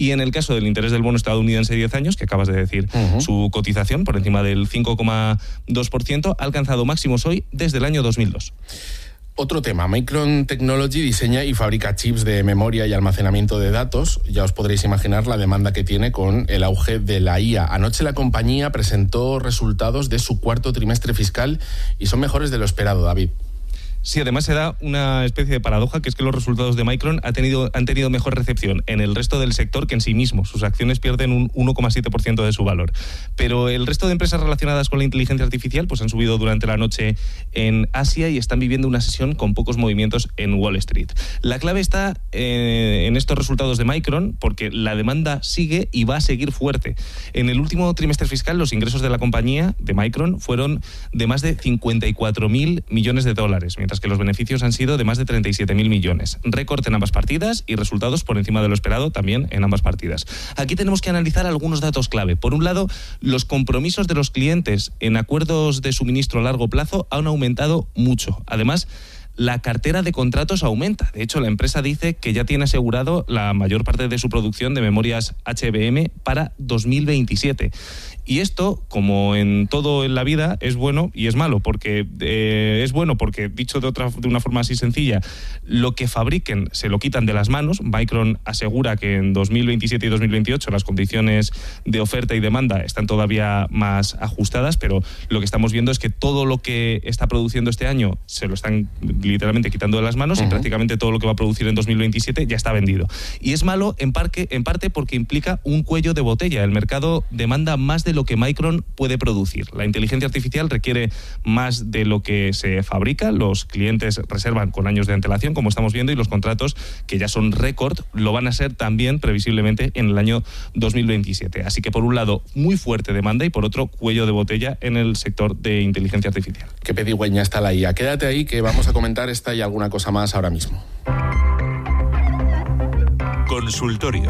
Y en el caso del interés del bono estadounidense 10 años, que acabas de decir, su cotización por encima del 5,2%, ha alcanzado máximos hoy desde el año 2002. Otro tema, Micron Technology diseña y fabrica chips de memoria y almacenamiento de datos. Ya os podréis imaginar la demanda que tiene con el auge de la IA. Anoche la compañía presentó resultados de su cuarto trimestre fiscal y son mejores de lo esperado, David. Sí, además se da una especie de paradoja, que es que los resultados de Micron han tenido mejor recepción en el resto del sector que en sí mismo. Sus acciones pierden un 1,7% de su valor. Pero el resto de empresas relacionadas con la inteligencia artificial pues han subido durante la noche en Asia y están viviendo una sesión con pocos movimientos en Wall Street. La clave está en estos resultados de Micron, porque la demanda sigue y va a seguir fuerte. En el último trimestre fiscal, los ingresos de la compañía, de Micron, fueron de más de 54.000 millones de dólares, mientras que los beneficios han sido de más de 37.000 millones. Récord en ambas partidas y resultados por encima de lo esperado también en ambas partidas. Aquí tenemos que analizar algunos datos clave. Por un lado, los compromisos de los clientes en acuerdos de suministro a largo plazo han aumentado mucho. Además, la cartera de contratos aumenta. De hecho, la empresa dice que ya tiene asegurado la mayor parte de su producción de memorias HBM para 2027. Y esto, como en todo en la vida, es bueno y es malo, porque es bueno porque, dicho de una forma así sencilla, lo que fabriquen se lo quitan de las manos. Micron asegura que en 2027 y 2028 las condiciones de oferta y demanda están todavía más ajustadas, pero lo que estamos viendo es que todo lo que está produciendo este año se lo están literalmente quitando de las manos y prácticamente todo lo que va a producir en 2027 ya está vendido. Y es malo en parte porque implica un cuello de botella. El mercado demanda más de lo que Micron puede producir. La inteligencia artificial requiere más de lo que se fabrica. Los clientes reservan con años de antelación, como estamos viendo, y los contratos, que ya son récord, lo van a ser también previsiblemente en el año 2027. Así que por un lado, muy fuerte demanda y por otro, cuello de botella en el sector de inteligencia artificial. Qué pedigüeña está la IA. Quédate ahí que vamos a comentar esta y alguna cosa más ahora mismo. Consultorio.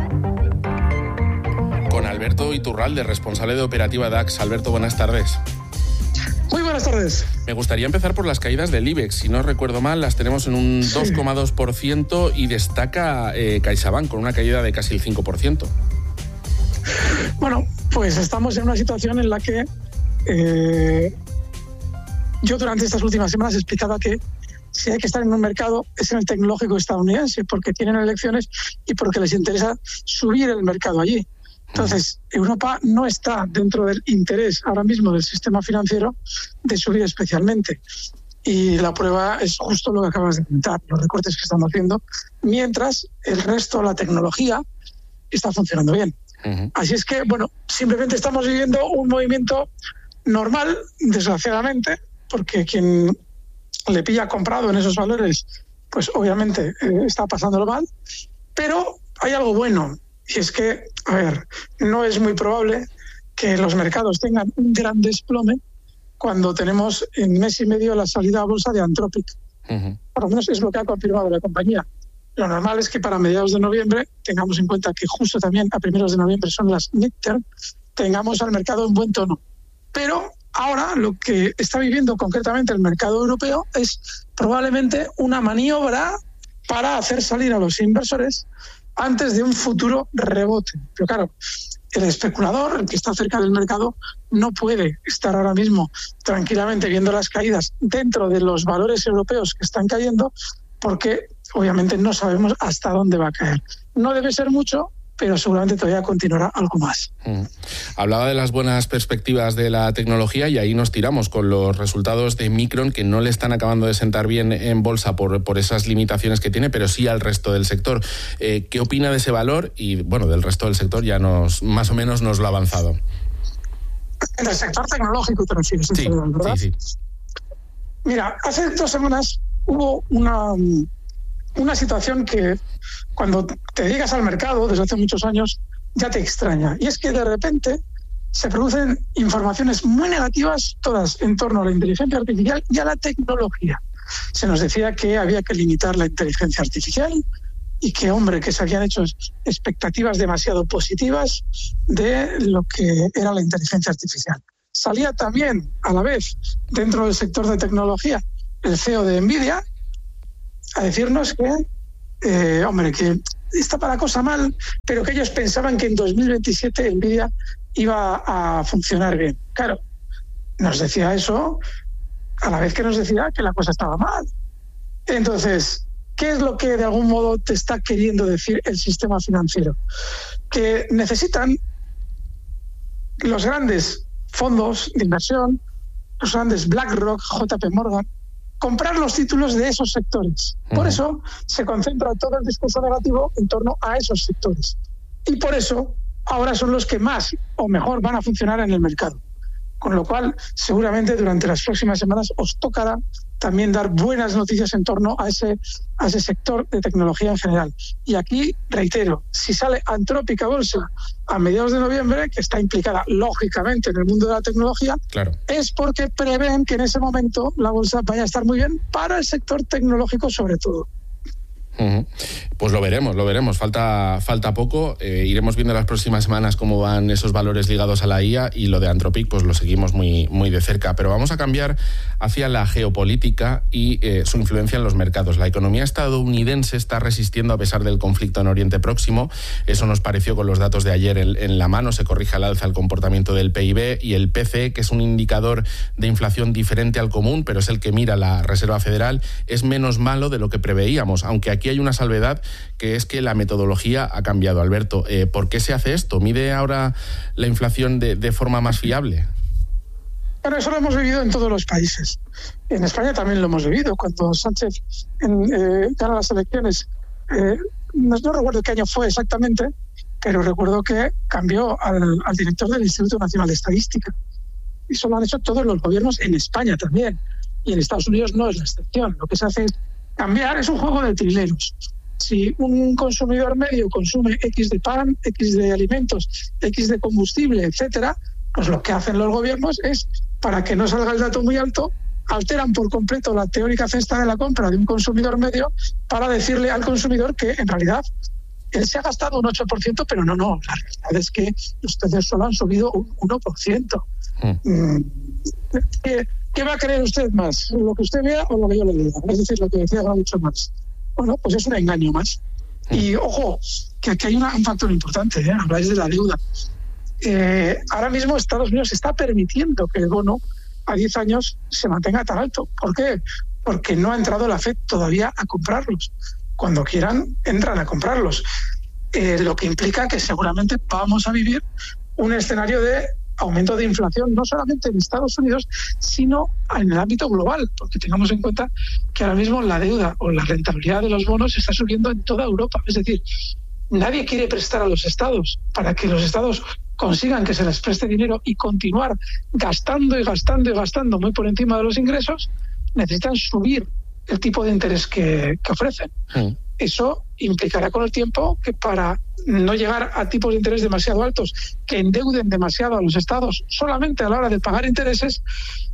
Con Alberto Iturralde, responsable de operativa DAX. Alberto, buenas tardes. Muy buenas tardes. Me gustaría empezar por las caídas del IBEX. Si no recuerdo mal, las tenemos en un 2,2% y destaca CaixaBank con una caída de casi el 5%. Bueno, pues estamos en una situación en la que yo durante estas últimas semanas explicaba que si hay que estar en un mercado es en el tecnológico estadounidense, porque tienen elecciones y porque les interesa subir el mercado allí. Entonces, Europa no está dentro del interés ahora mismo del sistema financiero de subir especialmente. Y la prueba es justo lo que acabas de comentar, los recortes que estamos haciendo, mientras el resto, la tecnología, está funcionando bien. Así es que, bueno, simplemente estamos viviendo un movimiento normal, desgraciadamente, porque quien le pilla comprado en esos valores, pues obviamente está pasándolo mal, pero hay algo bueno. Y es que, a ver, no es muy probable que los mercados tengan un gran desplome cuando tenemos en mes y medio la salida a bolsa de Anthropic. Por lo menos es lo que ha confirmado la compañía. Lo normal es que para mediados de noviembre, tengamos en cuenta que justo también a primeros de noviembre son las midterm, tengamos al mercado en buen tono. Pero ahora lo que está viviendo concretamente el mercado europeo es probablemente una maniobra para hacer salir a los inversores antes de un futuro rebote. Pero claro, el especulador, el que está cerca del mercado, no puede estar ahora mismo tranquilamente viendo las caídas dentro de los valores europeos que están cayendo, porque obviamente no sabemos hasta dónde va a caer. No debe ser mucho, pero seguramente todavía continuará algo más. Hablaba de las buenas perspectivas de la tecnología y ahí nos tiramos con los resultados de Micron, que no le están acabando de sentar bien en bolsa por esas limitaciones que tiene, pero sí al resto del sector. ¿Qué opina de ese valor? Y bueno, del resto del sector ya más o menos nos lo ha avanzado. En el sector tecnológico te refieres, sí, ¿verdad? Sí. Mira, hace 2 semanas hubo una situación que cuando te dedicas al mercado desde hace muchos años ya te extraña, y es que de repente se producen informaciones muy negativas, todas en torno a la inteligencia artificial y a la tecnología. Se nos decía que había que limitar la inteligencia artificial y que, hombre, que se habían hecho expectativas demasiado positivas de lo que era la inteligencia artificial. Salía también, a la vez, dentro del sector de tecnología, el CEO de NVIDIA a decirnos que estaba la cosa mal, pero que ellos pensaban que en 2027 Nvidia iba a funcionar bien. Claro, nos decía eso a la vez que nos decía que la cosa estaba mal. Entonces, ¿qué es lo que de algún modo te está queriendo decir el sistema financiero? Que necesitan los grandes fondos de inversión, los grandes BlackRock, JP Morgan, comprar los títulos de esos sectores. Por eso se concentra todo el discurso negativo en torno a esos sectores. Y por eso ahora son los que más o mejor van a funcionar en el mercado. Con lo cual, seguramente durante las próximas semanas os tocará también dar buenas noticias en torno a ese sector de tecnología en general. Y aquí, reitero, si sale Anthropic a bolsa a mediados de noviembre, que está implicada lógicamente en el mundo de la tecnología, claro, es porque prevén que en ese momento la bolsa vaya a estar muy bien para el sector tecnológico sobre todo. Pues lo veremos, falta poco, iremos viendo las próximas semanas cómo van esos valores ligados a la IA, y lo de Anthropic pues lo seguimos muy, muy de cerca. Pero vamos a cambiar hacia la geopolítica y su influencia en los mercados. La economía estadounidense está resistiendo a pesar del conflicto en Oriente Próximo. Eso nos pareció con los datos de ayer en la mano. Se corrige al alza el comportamiento del PIB y el PCE, que es un indicador de inflación diferente al común, pero es el que mira la Reserva Federal, es menos malo de lo que preveíamos, aunque aquí hay una salvedad, que es que la metodología ha cambiado. Alberto, ¿por qué se hace esto? ¿Mide ahora la inflación de forma más fiable? Bueno, eso lo hemos vivido en todos los países. En España también lo hemos vivido. Cuando Sánchez gana las elecciones, no recuerdo qué año fue exactamente, pero recuerdo que cambió al director del Instituto Nacional de Estadística. Y eso lo han hecho todos los gobiernos en España también. Y en Estados Unidos no es la excepción. Lo que se hace es cambiar, es un juego de trileros. Si un consumidor medio consume X de pan, X de alimentos, X de combustible, etcétera, pues lo que hacen los gobiernos es, para que no salga el dato muy alto, alteran por completo la teórica cesta de la compra de un consumidor medio para decirle al consumidor que en realidad él se ha gastado un 8%, pero no, la realidad es que los precios solo han subido un 1%. ¿Qué va a creer usted más? ¿Lo que usted vea o lo que yo le diga? Es decir, lo que decía mucho más. Bueno, pues es un engaño más. Y ojo, que aquí hay un factor importante, habláis de la deuda. Ahora mismo Estados Unidos está permitiendo que el bono a 10 años se mantenga tan alto. ¿Por qué? Porque no ha entrado la FED todavía a comprarlos. Cuando quieran, entran a comprarlos. Lo que implica que seguramente vamos a vivir un escenario de aumento de inflación, no solamente en Estados Unidos, sino en el ámbito global, porque tengamos en cuenta que ahora mismo la deuda o la rentabilidad de los bonos está subiendo en toda Europa. Es decir, nadie quiere prestar a los estados. Para que los estados consigan que se les preste dinero y continuar gastando y gastando y gastando muy por encima de los ingresos, necesitan subir el tipo de interés que ofrecen. Eso implicará con el tiempo que, para no llegar a tipos de interés demasiado altos que endeuden demasiado a los estados solamente a la hora de pagar intereses,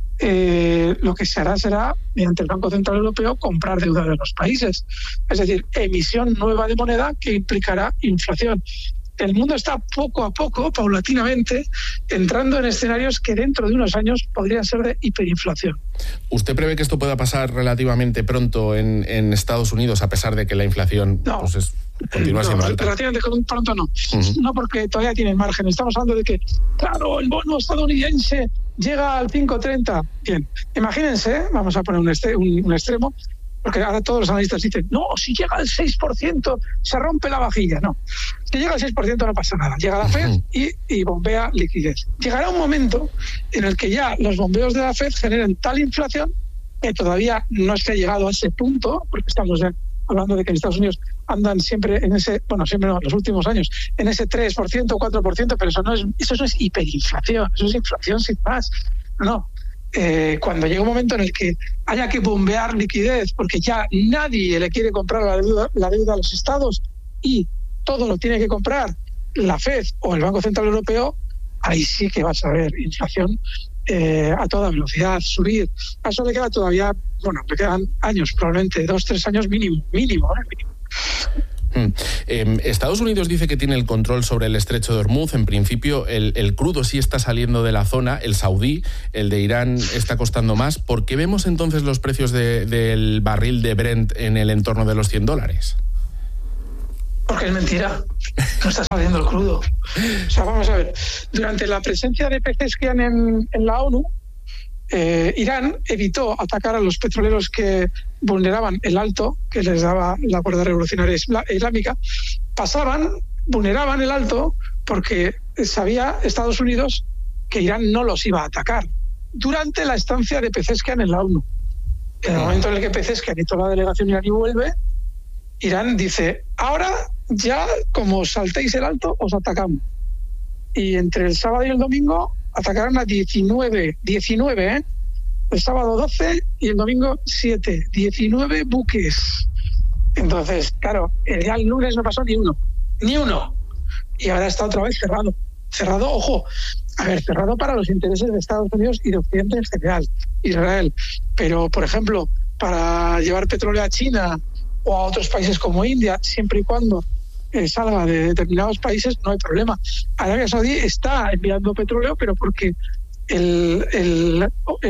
lo que se hará será, mediante el Banco Central Europeo, comprar deuda de los países. Es decir, emisión nueva de moneda que implicará inflación. El mundo está poco a poco, paulatinamente, entrando en escenarios que dentro de unos años podrían ser de hiperinflación. ¿Usted prevé que esto pueda pasar relativamente pronto en Estados Unidos, a pesar de que la inflación continúa siendo alta? Relativamente pronto no. No, porque todavía tienen margen. Estamos hablando de que, claro, el bono estadounidense llega al 5,30. Bien, imagínense, vamos a poner un extremo, porque ahora todos los analistas dicen, no, si llega al 6% se rompe la vajilla. No, si llega al 6% no pasa nada. Llega la FED y bombea liquidez. Llegará un momento en el que ya los bombeos de la FED generen tal inflación que todavía no se ha llegado a ese punto, porque estamos hablando de que en Estados Unidos andan siempre en ese, siempre no, los últimos años, en ese 3%, 4%, pero eso no es hiperinflación, eso es inflación sin más. No. Cuando llega un momento en el que haya que bombear liquidez porque ya nadie le quiere comprar la deuda a los estados y todo lo tiene que comprar la FED o el Banco Central Europeo, ahí sí que vas a ver inflación a toda velocidad subir. A eso le queda todavía, le quedan años, probablemente 2-3 años mínimo. Estados Unidos dice que tiene el control sobre el estrecho de Hormuz. En principio, el crudo sí está saliendo de la zona, el saudí, el de Irán está costando más. ¿Por qué vemos entonces los precios del barril de Brent en el entorno de los $100? Porque es mentira, no está saliendo el crudo. O sea, vamos a ver, durante la presencia de Pezeshkian en la ONU, Irán evitó atacar a los petroleros que vulneraban el alto que les daba la Guardia Revolucionaria Islámica. Vulneraban el alto porque sabía Estados Unidos que Irán no los iba a atacar durante la estancia de Pezeshkian en la ONU. En el momento en el que Pezeshkian y toda la delegación iraní vuelve, Irán dice, ahora ya como saltéis el alto, os atacamos. Y entre el sábado y el domingo atacaron a 19, el sábado 12 y el domingo 7, 19 buques. Entonces, claro, ya el lunes no pasó ni uno. Y ahora está otra vez cerrado, ojo, cerrado para los intereses de Estados Unidos y de Occidente en general, Israel. Pero, por ejemplo, para llevar petróleo a China o a otros países como India, siempre y cuando salga de determinados países, no hay problema. Arabia Saudí está enviando petróleo, pero porque el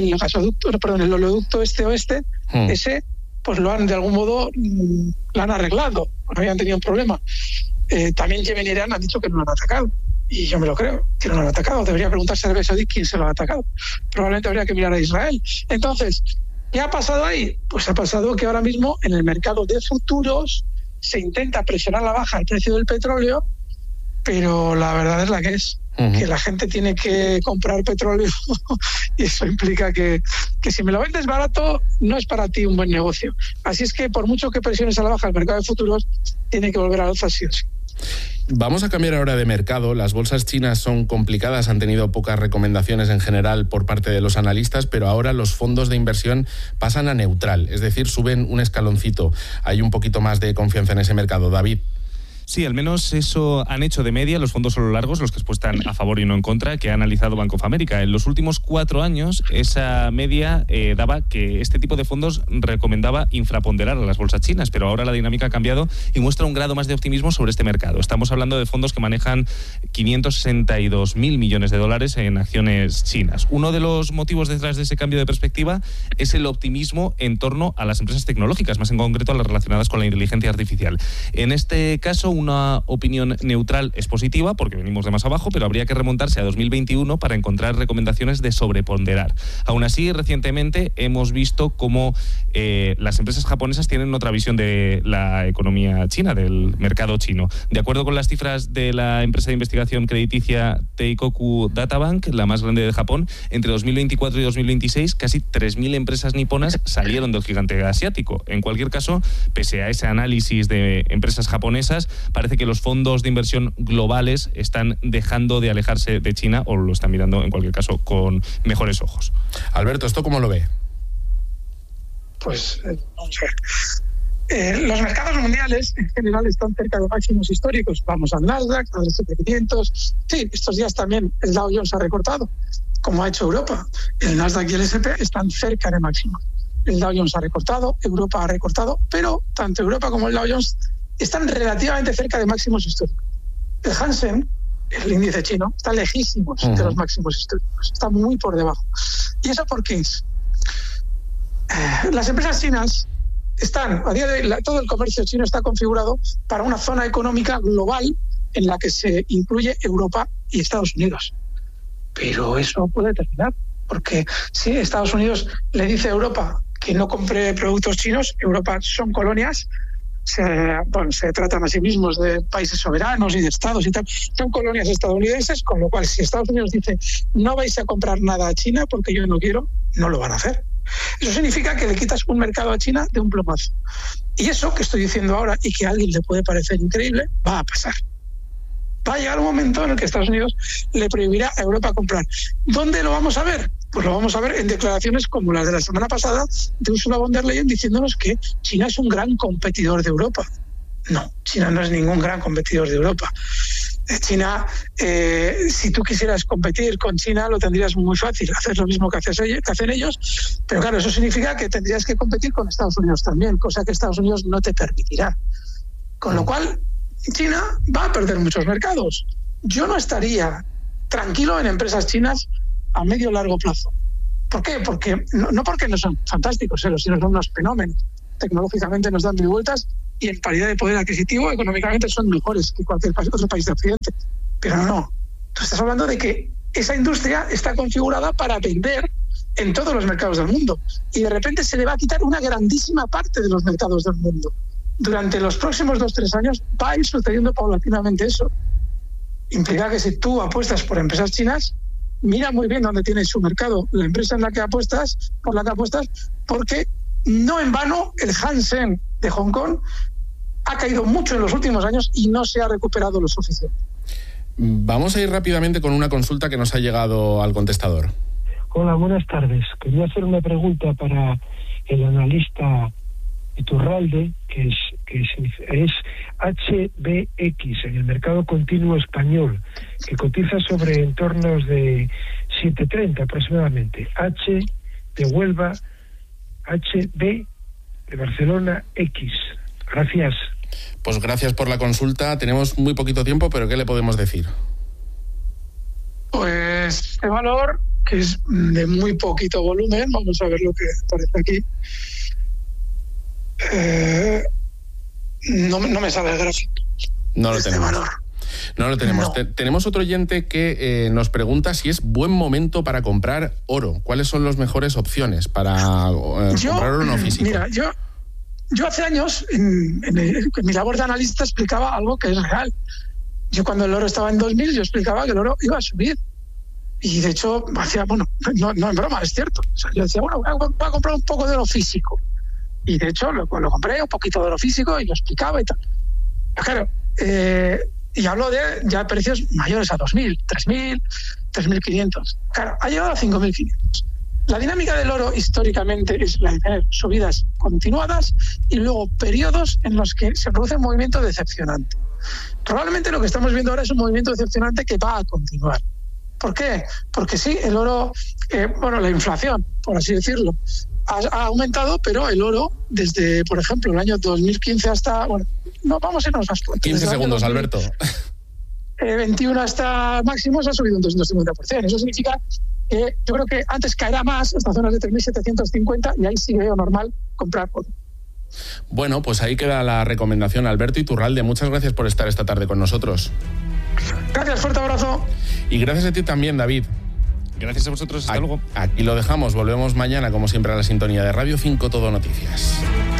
oleoducto este-oeste, ese, pues lo han de algún modo lo han arreglado, no habían tenido un problema. También Yemen y Irán han dicho que no lo han atacado, y yo me lo creo, que no lo han atacado. Debería preguntarse a Arabia Saudí quién se lo ha atacado. Probablemente habría que mirar a Israel. Entonces, ¿qué ha pasado ahí? Pues ha pasado que ahora mismo en el mercado de futuros se intenta presionar a la baja el precio del petróleo, pero la verdad es la que es, que la gente tiene que comprar petróleo y eso implica que si me lo vendes barato no es para ti un buen negocio. Así es que por mucho que presiones a la baja el mercado de futuros, tiene que volver a la alza sí o sí. Vamos a cambiar ahora de mercado. Las bolsas chinas son complicadas, han tenido pocas recomendaciones en general por parte de los analistas, pero ahora los fondos de inversión pasan a neutral, es decir, suben un escaloncito. Hay un poquito más de confianza en ese mercado. David. Sí, al menos eso han hecho de media los fondos solo largos, los que están a favor y no en contra, que ha analizado Bank of America. En los últimos 4 años, esa media daba que este tipo de fondos recomendaba infraponderar a las bolsas chinas, pero ahora la dinámica ha cambiado y muestra un grado más de optimismo sobre este mercado. Estamos hablando de fondos que manejan 562.000 millones de dólares en acciones chinas. Uno de los motivos detrás de ese cambio de perspectiva es el optimismo en torno a las empresas tecnológicas, más en concreto a las relacionadas con la inteligencia artificial. En este caso, una opinión neutral es positiva porque venimos de más abajo, pero habría que remontarse a 2021 para encontrar recomendaciones de sobreponderar. Aún así, recientemente hemos visto cómo las empresas japonesas tienen otra visión de la economía china, del mercado chino. De acuerdo con las cifras de la empresa de investigación crediticia Teikoku Databank, la más grande de Japón, entre 2024 y 2026 casi 3.000 empresas niponas salieron del gigante asiático. En cualquier caso, pese a ese análisis de empresas japonesas, parece que los fondos de inversión globales están dejando de alejarse de China o lo están mirando, en cualquier caso, con mejores ojos. Alberto, ¿esto cómo lo ve? Pues, vamos a ver. Los mercados mundiales, en general, están cerca de máximos históricos. Vamos al Nasdaq, al S&P 500. Sí, estos días también el Dow Jones ha recortado, como ha hecho Europa. El Nasdaq y el S&P están cerca de máximos. El Dow Jones ha recortado, Europa ha recortado, pero tanto Europa como el Dow Jones están relativamente cerca de máximos históricos. El Hansen, el índice chino, está lejísimos de los máximos históricos, está muy por debajo. ¿Y eso por qué es? Las empresas chinas están, a día de hoy, todo el comercio chino está configurado para una zona económica global en la que se incluye Europa y Estados Unidos. Pero eso puede terminar, porque si Estados Unidos le dice a Europa que no compre productos chinos, Europa son colonias, se tratan a sí mismos de países soberanos y de estados y tal, son colonias estadounidenses, con lo cual si Estados Unidos dice no vais a comprar nada a China porque yo no quiero, no lo van a hacer. Eso significa que le quitas un mercado a China de un plumazo. Y eso que estoy diciendo ahora y que a alguien le puede parecer increíble, va a pasar. Va a llegar un momento en el que Estados Unidos le prohibirá a Europa comprar. ¿Dónde lo vamos a ver? Pues lo vamos a ver en declaraciones como las de la semana pasada de Ursula von der Leyen diciéndonos que China es un gran competidor de Europa. No, China no es ningún gran competidor de Europa. China, si tú quisieras competir con China, lo tendrías muy fácil, hacer lo mismo que hacen ellos, pero claro, eso significa que tendrías que competir con Estados Unidos también, cosa que Estados Unidos no te permitirá. Con lo cual, China va a perder muchos mercados. Yo no estaría tranquilo en empresas chinas a medio o largo plazo. ¿Por qué? Porque no porque no son fantásticos, sino son unos fenómenos. Tecnológicamente nos dan mil vueltas y en paridad de poder adquisitivo económicamente son mejores que cualquier otro país de Occidente. Pero no, tú estás hablando de que esa industria está configurada para vender en todos los mercados del mundo y de repente se le va a quitar una grandísima parte de los mercados del mundo. Durante los próximos 2-3 años va a ir sucediendo paulatinamente eso. Implica que si tú apuestas por empresas chinas, mira muy bien dónde tiene su mercado la empresa en la que apuestas, porque no en vano el Hang Seng de Hong Kong ha caído mucho en los últimos años y no se ha recuperado lo suficiente. Vamos a ir rápidamente con una consulta que nos ha llegado al contestador. Hola, buenas tardes. Quería hacer una pregunta para el analista Iturralde, que es HBX, en el mercado continuo español, que cotiza sobre entornos de 7.30 aproximadamente. H de Huelva, HB de Barcelona, X. Gracias. Pues gracias por la consulta. Tenemos muy poquito tiempo, pero ¿qué le podemos decir? Pues este valor, que es de muy poquito volumen, vamos a ver lo que aparece aquí. No me sale el gráfico. No lo tenemos. Valor. No lo tenemos. No. Tenemos otro oyente que nos pregunta si es buen momento para comprar oro. ¿Cuáles son las mejores opciones para comprar oro no físico? Mira, yo hace años en mi labor de analista explicaba algo que es real. Yo cuando el oro estaba en 2000 yo explicaba que el oro iba a subir. Y de hecho hacía, no en broma, es cierto. O sea, yo decía, voy a comprar un poco de oro físico. Y de hecho lo compré, un poquito de oro físico, y lo explicaba y tal. Pero claro, y hablo de ya precios mayores a 2.000, 3.000, 3.500. Claro, ha llegado a 5.500. La dinámica del oro históricamente es la de tener subidas continuadas y luego periodos en los que se produce un movimiento decepcionante. Probablemente lo que estamos viendo ahora es un movimiento decepcionante que va a continuar. ¿Por qué? Porque sí, el oro, la inflación, por así decirlo, ha aumentado, pero el oro desde, por ejemplo, el año 2015 hasta... vamos a irnos más pronto. 15 segundos, Alberto. 21 hasta máximos ha subido un 250%. Eso significa que yo creo que antes caerá más hasta zonas de 3.750 y ahí sí veo normal comprar oro. Bueno, pues ahí queda la recomendación. Alberto Iturralde, muchas gracias por estar esta tarde con nosotros. Gracias, fuerte abrazo. Y gracias a ti también, David. Gracias a vosotros, hasta luego. Aquí lo dejamos, volvemos mañana como siempre a la sintonía de Radio 5 Todo Noticias.